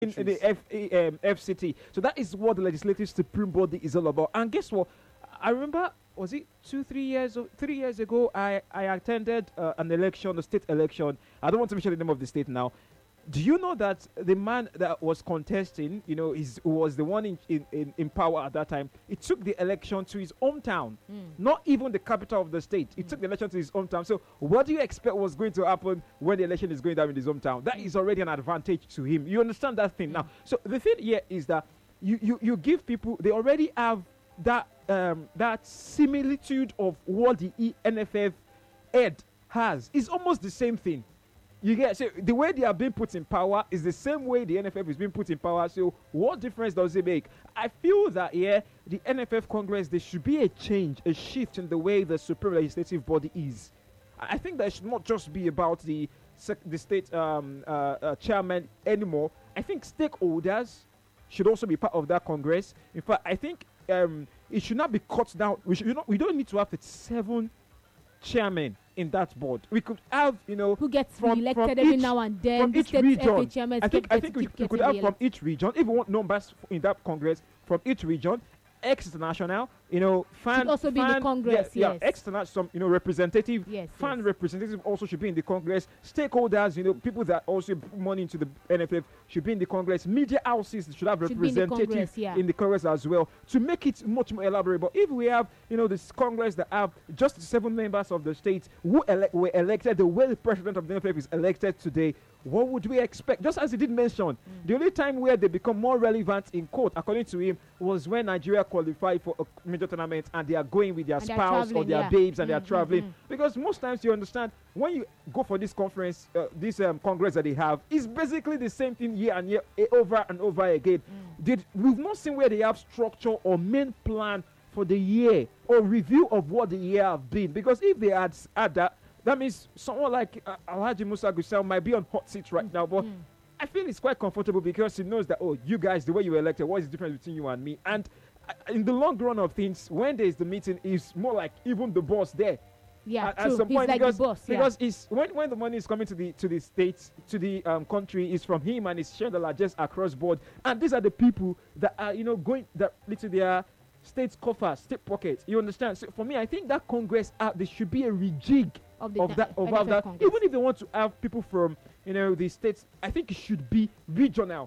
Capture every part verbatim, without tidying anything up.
in the F, um, F C T. So that is what the Legislative Supreme Body is all about. And guess what? I remember, was it two, three years, o- three years ago? I I attended uh, an election, a state election. I don't want to mention the name of the state now. Do you know that the man that was contesting, you know, is was the one in, in, in, in power at that time? He took the election to his hometown, not even the capital of the state. He took the election to his hometown. So, what do you expect was going to happen when the election is going down in his hometown? That is already an advantage to him. You understand that thing now? So, the thing here is that you, you, you give people, they already have that um, that similitude of what the E- N F F head has. It's almost the same thing. You get so the way they are being put in power is the same way the N F F is being put in power. So what difference does it make? I feel that yeah, the N F F Congress, there should be a change, a shift in the way the Supreme Legislative Body is. I I think that it should not just be about the sec- the state um, uh, uh, chairman anymore. I think stakeholders should also be part of that Congress. In fact, I think um, it should not be cut down. We should, you know, we don't need to have seven chairmen in that board. We could have, you know, Who gets from, re-elected from every each, now and then. from The each state F A region. chairmen I think keep I get- think we, keep we could getting have from re-elected. each region, if we want numbers f- in that Congress, from each region, ex-international, you know, fan, Should also be in the fan- Congress, yeah, yes. yeah, external, some, you know, representative, Yes, fan yes. representative also should be in the Congress. Stakeholders, you know, people that also put money into the N F F should be in the Congress. Media houses should have Should be in the representative Congress, yeah. in the Congress as well to make it much more elaborate. But if we have, you know, this Congress that have just seven members of the state who ele- were elected the way the president of the N F F is elected today, what would we expect? Just as he did mention, the only time where they become more relevant in court, according to him, was when Nigeria qualified for a major tournament and they are going with their And they're spouse or traveling, their yeah. babes and they are Mm, mm, traveling. mm. Because most times you understand, when you go for this conference, uh, this um, congress that they have, it's basically the same thing year and year, eh, over and over again. Did We've not seen where they have structure or main plan for the year or review of what the year have been. Because if they had s- had that, that means someone like uh, Alhaji Musa Gusau might be on hot seat right now. But I feel it's quite comfortable because he knows that, oh, you guys, the way you were elected, what is the difference between you and me? And uh, in the long run of things, when there's the meeting, it's more like even the boss there. Yeah, at, true. at some He's point like because, the boss. Yeah. because it's when, when the money is coming to the to the states, to the um, country, is from him and he's sharing the largest across board. And these are the people that are, you know, going that into their state's coffers, state pockets. You understand? So for me, I think that Congress, uh, there should be a rejig Of the of na- that of N F F that. Congress. Even if they want to have people from, you know, the states, I think it should be regional.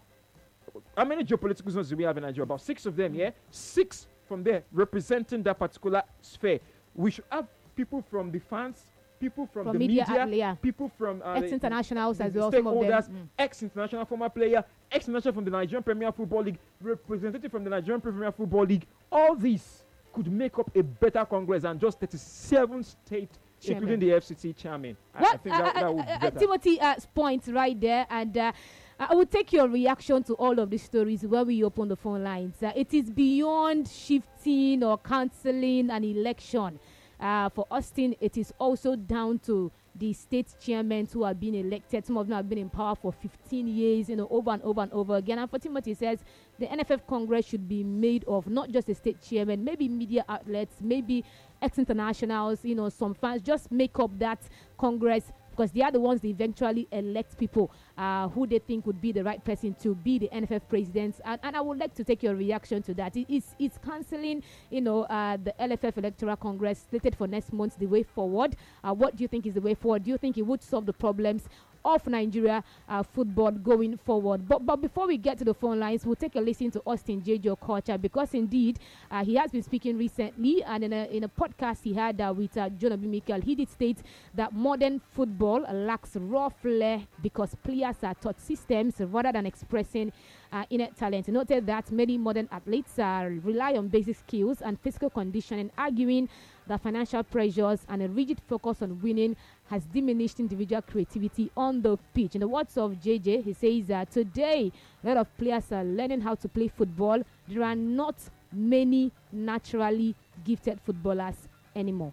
How many geopolitical zones do we have in Nigeria? About six of them, yeah? Six from there representing that particular sphere. We should have people from the fans, people from, From the media media, outlet, yeah. people from uh, the- Ex-internationals the- as the well, some of them. stakeholders, Mm. ex-international former player, ex-international from the Nigerian Premier Football League, representative from the Nigerian Premier Football League. All these could make up a better Congress than just thirty-seven states, Chairman. including the F C T chairman. I- I What think that, uh, that uh, would be uh, better. Timothy uh, points right there, and uh, I will take your reaction to all of these stories when we open the phone lines. Uh, it is beyond shifting or cancelling an election. Uh, for Austin, it is also down to the state chairmen who have been elected. Some of them have been in power for fifteen years, you know, over and over and over again. And for Timothy says the N F F Congress should be made of not just the state chairman, maybe media outlets, maybe ex-internationals, you know, some fans. Just make up that Congress, because they are the ones that eventually elect people uh, who they think would be the right person to be the N F F presidents. And, and I would like to take your reaction to that. It, it's, it's cancelling, you know, uh, the L F F Electoral Congress slated for next month, the way forward. Uh, what do you think is the way forward? Do you think it would solve the problems of Nigeria uh, football going forward? But but before we get to the phone lines, we'll take a listen to Austin J J Okocha, because indeed uh, he has been speaking recently, and in a, in a podcast he had uh, with uh, John Obi Mikel, he did state that modern football lacks raw flair because players are taught systems rather than expressing uh, inner talent. He noted that many modern athletes uh, rely on basic skills and physical conditioning, arguing that financial pressures and a rigid focus on winning has diminished individual creativity on the pitch. In the words of J J, he says that today a lot of players are learning how to play football. There are not many naturally gifted footballers anymore.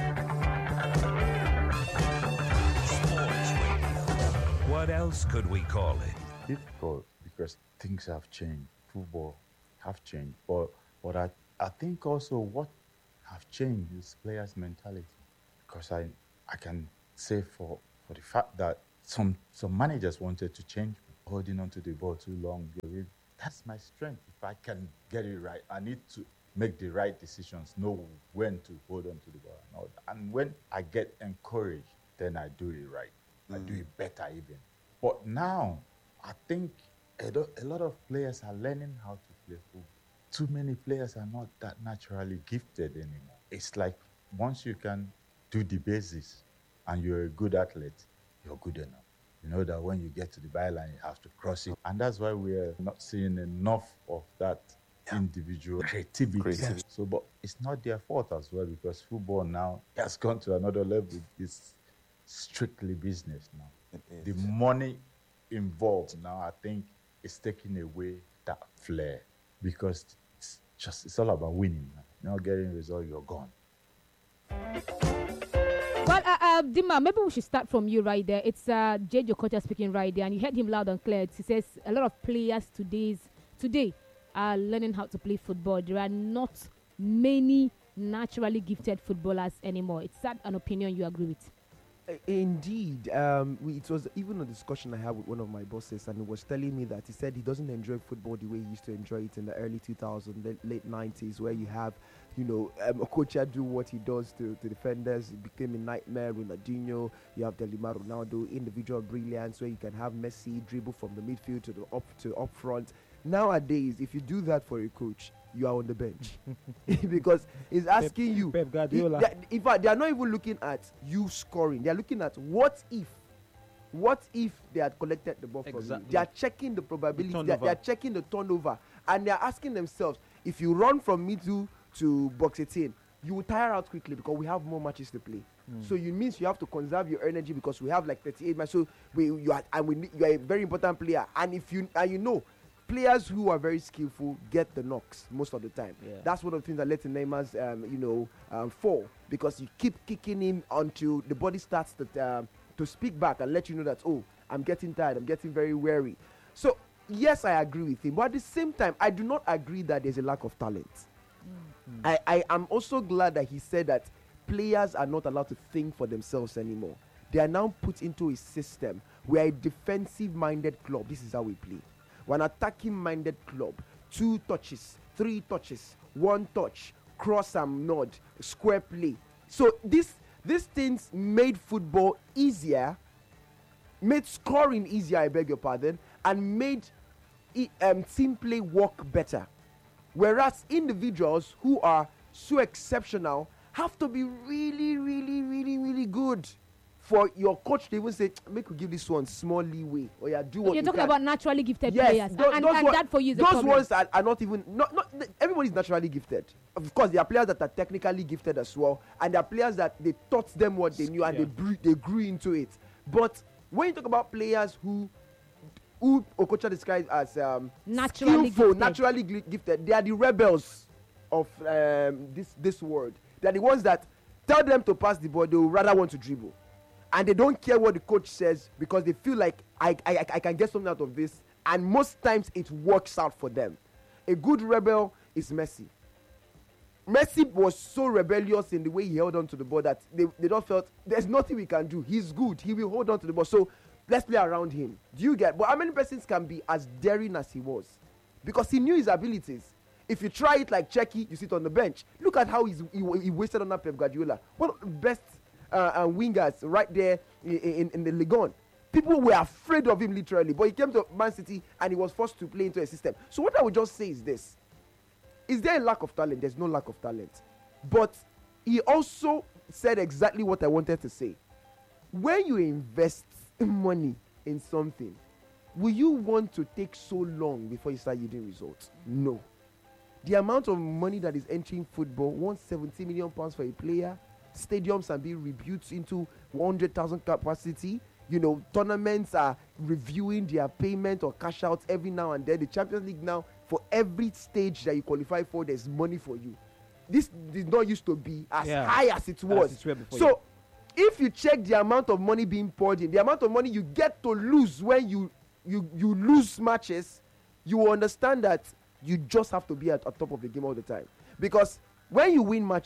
What else could we call it? Difficult because things have changed. Football have changed, but but I I think also what have changed is players' mentality. Because I I can say for for the fact that some some managers wanted to change me. holding on to the ball too long. That's my strength. If I can get it right, I need to make the right decisions, know when to hold on to the ball. And, all that. And when I get encouraged, then I do it right. Mm. I do it better even. But now, I think a, do- a lot of players are learning how to play football. Too many players are not that naturally gifted anymore. It's like once you can do the basics and you're a good athlete, you're good enough. You know that when you get to the byline, you have to cross it. And that's why we're not seeing enough of that yeah. individual creativity. creativity. So, but it's not their fault as well, because football now has gone to another level. It's strictly business now. The money involved now, I think, is taking away that flair, because it's just it's all about winning. Now. Not getting results, you're gone. Well, uh, uh, Dima, maybe we should start from you right there. It's uh, Jay Okocha speaking right there, and you heard him loud and clear. He says a lot of players today's, today are learning how to play football. There are not many naturally gifted footballers anymore. Is that an opinion you agree with? Uh, indeed. Um, we, it was even a discussion I had with one of my bosses, and he was telling me that he said he doesn't enjoy football the way he used to enjoy it in the early two thousands, late, late nineties, where you have you know, um, Okocha do what he does to, to defenders. It became a nightmare. Ronaldinho, you have Delima Ronaldo, individual brilliance, where you can have Messi dribble from the midfield to the up to up front. Nowadays, if you do that for a coach, you are on the bench because he's asking Pep, you. Pep Guardiola. He, in fact, they are not even looking at you scoring. They are looking at what if. What if they had collected the ball exactly. from you? They are checking the probability. The they, are, they are checking the turnover, and they are asking themselves, if you run from middle to box eighteen, you will tire out quickly because we have more matches to play. Mm. So it means you have to conserve your energy because we have like thirty-eight matches. So we you are and we you are a very important player. And if you and you know, players who are very skillful get the knocks most of the time. Yeah. That's one of the things that led to Neymar's um, you know um, fall, because you keep kicking him until the body starts to um, to speak back and let you know that, oh, I'm getting tired. I'm getting very weary. So yes, I agree with him, but at the same time, I do not agree that there's a lack of talent. Mm. I, I am also glad that he said that players are not allowed to think for themselves anymore. They are now put into a system. We are a defensive-minded club. This is how we play. We're an attacking-minded club. Two touches, three touches, one touch, cross and nod, square play. So this these things made football easier, made scoring easier, I beg your pardon, and made it, um, team play work better. Whereas individuals who are so exceptional have to be really, really, really, really good for your coach to even say, make we give this one small leeway, or yeah, do what You're you talking can. about naturally gifted Yes, players, tho- and, those and one- that for you is a those problem. ones are, are not even not not everybody's naturally gifted. Of course, there are players that are technically gifted as well, and there are players that they taught them what they knew and Yeah. they grew, they grew into it. But when you talk about players who who Okocha describes as um, Naturally skillful, gifted. naturally gli- gifted, they are the rebels of um, this this world. They are the ones that tell them to pass the ball, they will rather want to dribble, and they don't care what the coach says because they feel like I I, I can get something out of this, and most times it works out for them. A good rebel is Messi. Messi was so rebellious in the way he held on to the ball that they, they don't felt there's nothing we can do. He's good. He will hold on to the ball. So let's play around him. Do you get? But how many persons can be as daring as he was? Because he knew his abilities. If you try it like Czechie, you sit on the bench. Look at how he's, he, he wasted on that Pep Guardiola. One of the best uh, uh, wingers right there in, in, in the Ligue one. People were afraid of him literally. But he came to Man City and he was forced to play into a system. So what I would just say is this. Is there a lack of talent? There's no lack of talent. But he also said exactly what I wanted to say. When you invest money in something, will you want to take so long before you start yielding results? No. The amount of money that is entering football, one hundred seventy million pounds for a player, stadiums are being rebuilt into one hundred thousand capacity. You know, tournaments are reviewing their payment or cash outs every now and then. The Champions League now, for every stage that you qualify for, there's money for you. This did not used to be as Yeah. high as it was. As it were before, So, if you check the amount of money being poured in, the amount of money you get to lose when you you you lose matches, you will understand that you just have to be at, at top of the game all the time. Because when you win matches,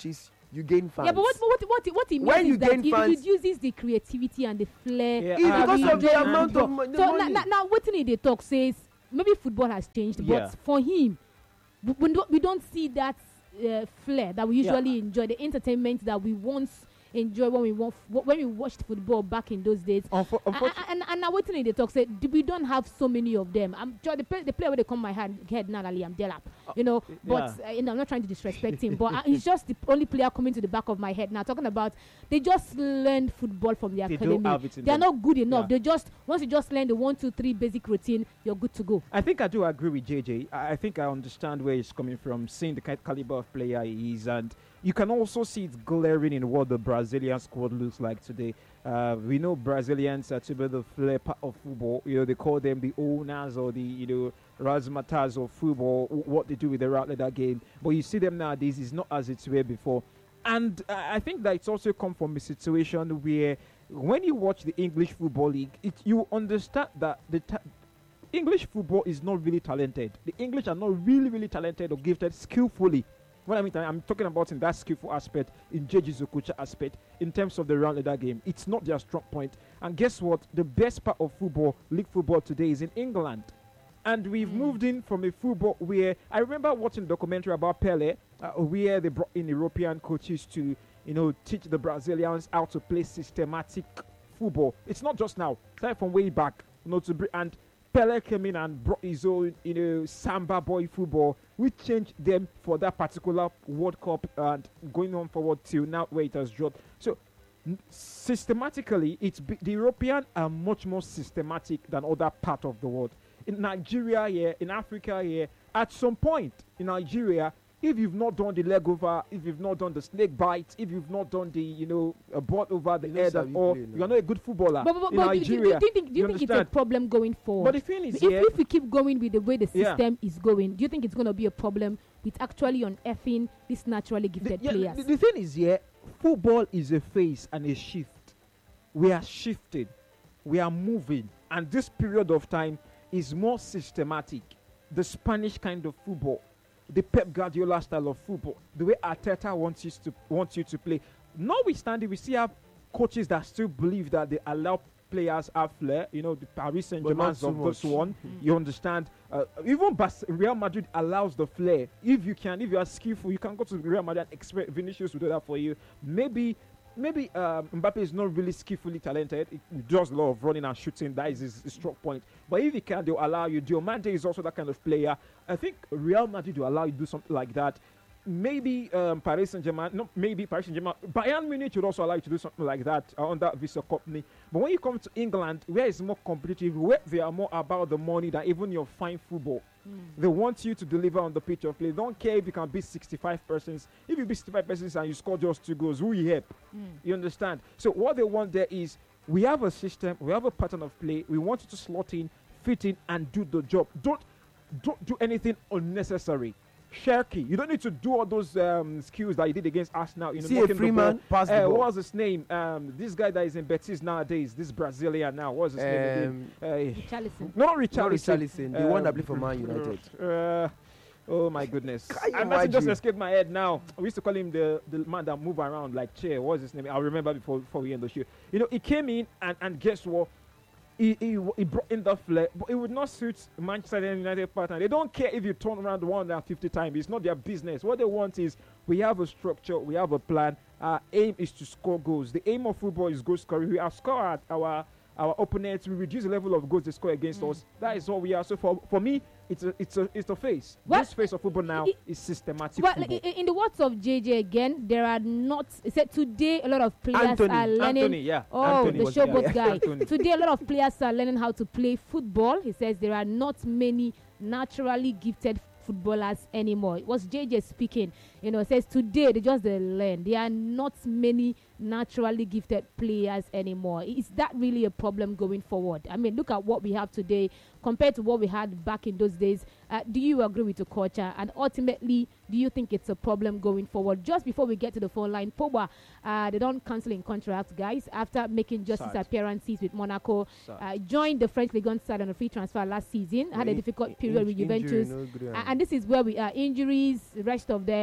you gain fans. Yeah, but what what what, what it means When you is that gain it fans- reduces the creativity and the flair. Yeah, It's uh, because we of the enjoy amount football. of mo- the So money. now, now what in the talk says maybe football has changed, Yeah. but for him, we, we don't we don't see that uh, flair that we usually enjoy, the entertainment that we once enjoy when we want when we watched football back in those days. Unfo- And, unfortunately, and, and now waiting in the talk say d- we don't have so many of them. I'm sure the, play, the player where they come my hand, head now Ali Delap, you know. But uh, you know, I'm not trying to disrespect him, but uh, he's just the only player coming to the back of my head now. Talking about they just learned football from the They don't academy. have it in They are them. not good enough. Yeah. They just once you just learn the one, two, three basic routine, you're good to go. I think I do agree with J J. I, I think I understand where he's coming from, seeing the kind caliber of player he is, and you can also see it glaring in what the Brazilian squad looks like today. Uh, we know Brazilians are to be the flair part of football. You know, they call them the owners or the, you know, razzmatazz of football, w- what they do with the Rattler game. But you see them nowadays, it's not as it's were before. And uh, I think that it's also come from a situation where when you watch the English Football League, it, you understand that the ta- English football is not really talented. The English are not really, really talented or gifted skillfully. What I mean, I'm talking about in that skillful aspect, in J J Zukucha aspect, in terms of the round leader game. It's not their strong point. And guess what? The best part of football, league football today, is in England. And we've moved in from a football where I remember watching a documentary about Pele, uh, where they brought in European coaches to, you know, teach the Brazilians how to play systematic football. It's not just now. Started from way back, you know, to bring, and Pele came in and brought his own, you know, Samba boy football, which changed them for that particular World Cup and going on forward till now where it has dropped. So n- systematically, it's be- the European are much more systematic than other part of the world. In Nigeria here, in Africa here, at some point in Nigeria, if you've not done the leg over, if you've not done the snake bite, if you've not done the, you know, a ball over the You know, head sir, and you all, play now. you're not a good footballer But, but, in but do, do, Nigeria. do you think do you, you think it's a understand? problem going forward? But the thing is, if, yeah, if we keep going with the way the Yeah. system is going, do you think it's going to be a problem with actually unearthing these naturally the, gifted yeah, players? the, the thing is, yeah, football is a phase and a shift. We are shifting, we are moving, and this period of time is more systematic. The Spanish kind of football, the Pep Guardiola style of football, the way Arteta wants you to wants you to play. Notwithstanding, we still have coaches that still believe that they allow players have flair. You know, the Paris Saint Germain not too of this much. one. You understand? Uh, even Bas- Real Madrid allows the flair. If you can, if you are skillful, you can go to Real Madrid and expect Vinicius to do that for you. Maybe. Maybe um, Mbappe is not really skillfully talented. He does a lot of running and shooting. That is his, his strong point. But if he can, they'll allow you. Diomande is also that kind of player. I think Real Madrid will allow you to do something like that. Maybe um, Paris Saint-Germain, no, maybe Paris Saint-Germain. Bayern Munich would also allow you to do something like that uh, on that visa company. But when you come to England, where it's more competitive, where they are more about the money than even your fine football. They want you to deliver on the pitch of play. They don't care if you can beat sixty-five persons. If you beat sixty-five persons and you score just two goals, who you help? You understand? So what they want there is, we have a system, we have a pattern of play. We want you to slot in, fit in, and do the job. Don't don't do anything unnecessary. Sherky, you don't need to do all those um, skills that you did against Arsenal. You know, See a knocking the free ball. man pass the Uh, ball. what was his name? Um, this guy that is in Betis nowadays, this Brazilian now. What's his name Um, again? Uh, Richarlison. not Not Richarlison. Richarlison, the one that played for Man United. Uh, oh my goodness! Can you I must just imagine? escaped my head now. We used to call him the, the man that move around like chair. What's his name? I'll remember before before we end the show. You know, he came in and, and guess what? He, he, he brought in the flair, but it would not suit Manchester United partner. They don't care if you turn around one hundred fifty times. It's not their business. What they want is, we have a structure, we have a plan. Our aim is to score goals. The aim of football is goal scoring. We have scored our our opponents. We reduce the level of goals they score against us. That is what we are. So for for me, it's a it's a it's a face. Well, This face of football now i- is systematic Well, football. i- i- in the words of J J again, there are not. He said today a lot of players Anthony. are learning. Anthony, yeah. Oh, Anthony the was showboat there. guy. Anthony. Today, a lot of players are learning how to play football. He says there are not many naturally gifted footballers anymore. It was J J speaking. You know, says today they just they learn. There are not many naturally gifted players anymore. Is that really a problem going forward? I mean, look at what we have today compared to what we had back in those days. Uh, do you agree with the culture? And ultimately, do you think it's a problem going forward? Just before we get to the phone line, Pogba, uh, they don't cancel in contract, guys, after making just his Sad. appearances with Monaco. Sad. Uh, joined the French Ligue one side on a free transfer last season. Had a In- difficult period with in- injury, Juventus. no good, A- um, and this is where we are. Injuries, the rest of them.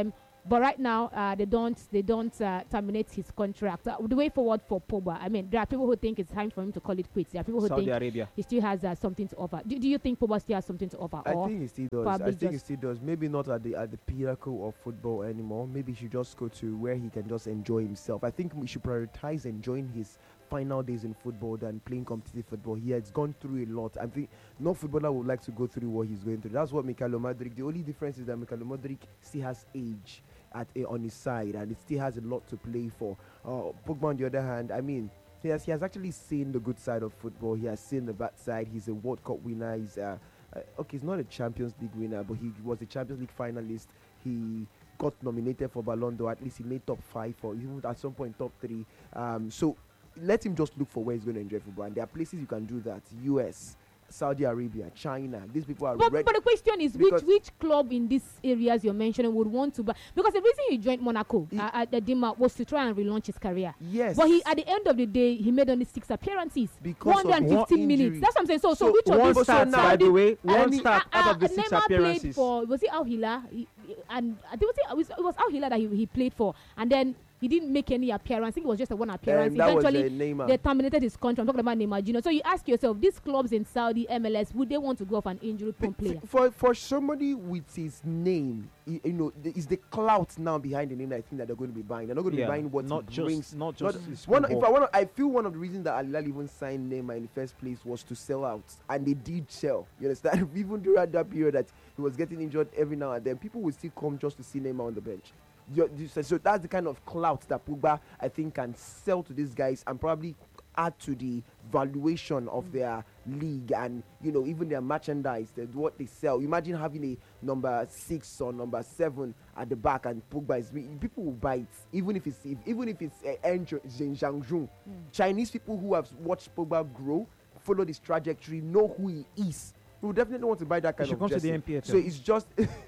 But right now, uh, they don't they don't uh, terminate his contract. Uh, the way forward for Pogba, I mean, there are people who think it's time for him to call it quits. There are people who Saudi think Arabia. he still has uh, something to offer. Do, do you think Pogba still has something to offer? I or think he still does. probably I think he just- still does. Maybe not at the at the pinnacle of football anymore. Maybe he should just go to where he can just enjoy himself. I think we should prioritize enjoying his final days in football than playing competitive football. He has gone through a lot. I think no footballer would like to go through what he's going through. That's what Mikhailo Modric. The only difference is that Mikhailo Modric still has age at uh, on his side, and he still has a lot to play for. Uh, Pogba, on the other hand, I mean, he has he has actually seen the good side of football. He has seen the bad side. He's a World Cup winner. He's uh, uh, okay, he's not a Champions League winner, but he was a Champions League finalist. He got nominated for Ballon d'Or. At least he made top five, or even at some point top three. Um, so let him just look for where he's going to enjoy football. And there are places you can do that. U S, Saudi Arabia, China. These people are But, ready. but the question is, which Because- which club in these areas you're mentioning would want to buy? Because the reason he joined Monaco He- uh, at the Dima was to try and relaunch his career. Yes. But he, at the end of the day, he made only six appearances, Because of one hundred fifteen one minutes. injury. That's what I'm saying. So, so, So which of One these so start, now- by the way, one any- start Uh, out uh, of the six Neymar appearances. played for, was it Al Hilal? He- he- And I think it was, it was Al Hilal that he, he played for, and then he didn't make any appearance. I think it was just a one appearance. Um, that was, Eventually, uh, Neymar. they terminated his contract. I'm talking about Neymar Junior So you ask yourself, these clubs in Saudi M L S, would they want to go off an injury-prone F- player? For for somebody with his name, y- you know, the, is the clout now behind the name that I think that they're going to be buying. They're not going to Yeah, be buying what not he just- brings. not just his one. If football. I want, I feel one of the reasons that Al Hilal even signed Neymar in the first place was to sell out, and they did sell. You understand? Even during that period that he was getting injured every now and then, people would still come just to see Neymar on the bench. You- you- So so that's the kind of clout that Pogba, I think, can sell to these guys and probably add to the valuation of their league, and you know, even their merchandise, the, what they sell. Imagine having a number six or number seven at the back, and Pogba is people will buy it, even if it's if, even if it's uh, Zheng Zhangzhun. Chinese people who have watched Pogba grow, follow this trajectory, know who he is. We would definitely want to buy that kind should of come to the jersey. N P F L. So it's just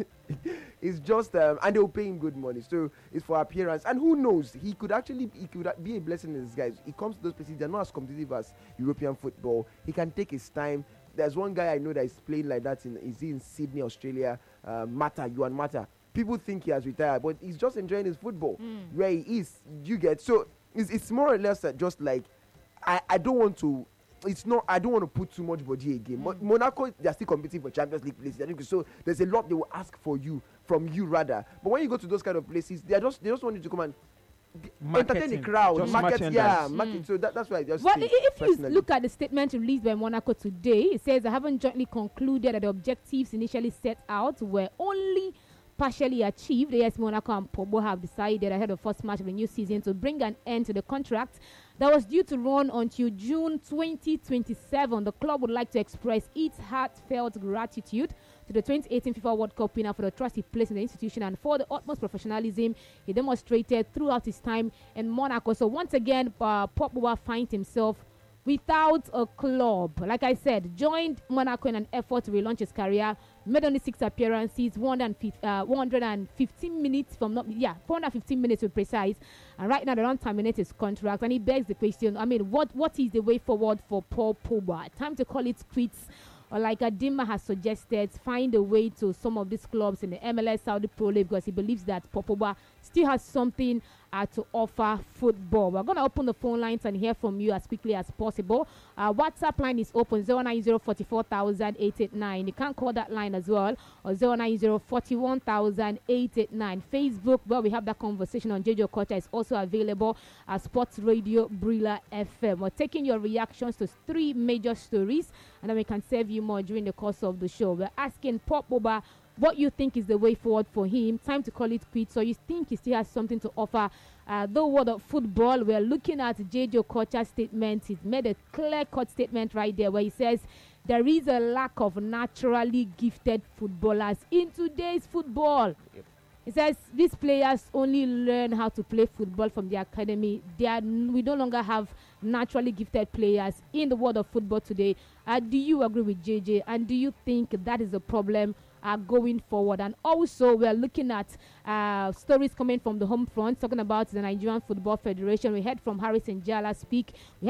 it's just um, and they'll pay him good money. So it's for appearance, and who knows, he could actually he could be a blessing in disguise. He comes to those places, they're not as competitive as European football. He can take his time. There's one guy I know that is playing like that in is he in Sydney, Australia. Uh, Mata, Yuan Mata. People think he has retired, but he's just enjoying his football where he is. You get so it's, it's more or less uh, just like I, I don't want to. It's not. I don't want to put too much body again. Mo- Monaco, they are still competing for Champions League places. So there's a lot they will ask for you, from you rather. But when you go to those kind of places, they are just they just want you to come and g- entertain the Marketing, crowd, just market, yeah, merchandise. market. So that, that's why I just. Well, think i- if you personally. look at the statement released by Monaco today, it says they haven't jointly concluded that the objectives initially set out were only partially achieved. Yes, Monaco and Pogba have decided ahead of the first match of the new season to bring an end to the contract that was due to run until June twenty twenty-seven. The club would like to express its heartfelt gratitude to the twenty eighteen FIFA World Cup winner for the trust he placed in the institution and for the utmost professionalism he demonstrated throughout his time in Monaco. So once again, uh, Pogba finds himself without a club. Like I said, joined Monaco in an effort to relaunch his career, made only six appearances, one hundred fifteen minutes from not yeah, four hundred fifteen minutes to be precise. And right now they don't terminate his contract. And he begs the question, I mean, what what is the way forward for Paul Pogba? Time to call it quits. Or like Adima has suggested, find a way to some of these clubs in the M L S Saudi Pro League, because he believes that Paul Pogba still has something uh, to offer football. We're going to open the phone lines and hear from you as quickly as possible. Uh, WhatsApp line is open, zero nine zero four four thousand eight eight nine. You can call that line as well, or zero nine zero four one thousand eight eight nine. Facebook, where we have that conversation on J J Okocha, is also available at Sports Radio Brilla F M. We're taking your reactions to three major stories, and then we can serve you more during the course of the show. We're asking Paul Pogba what you think is the way forward for him. Time to call it quits, or you think he still has something to offer. Uh, the world of football, we're looking at J J Okocha's statement. He's made a clear-cut statement right there where he says there is a lack of naturally gifted footballers in today's football. Yep. He says these players only learn how to play football from the academy. They are, we no longer have naturally gifted players in the world of football today. Uh, do you agree with J J? And do you think that is a problem uh, going forward? And also, we are looking at uh, stories coming from the home front, talking about the Nigerian Football Federation. We heard from Harrison Jala speak. We